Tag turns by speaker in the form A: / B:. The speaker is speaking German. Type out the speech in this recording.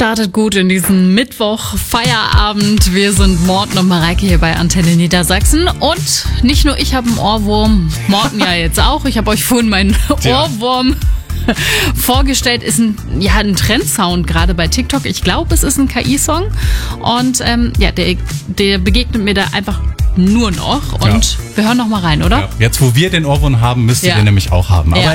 A: startet gut in diesen Mittwoch, Feierabend. Wir sind Morten und Mareike hier bei Antenne Niedersachsen. Und nicht nur ich habe einen Ohrwurm, Morten ja jetzt auch. Ich habe euch vorhin meinen Ohrwurm vorgestellt. Ist ein Trendsound gerade bei TikTok. Ich glaube, es ist ein KI-Song. Und der begegnet mir da einfach nur noch. Und wir hören noch mal rein, oder?
B: Ja. Jetzt, wo wir den Ohrwurm haben, müsst ihr den nämlich auch haben. Aber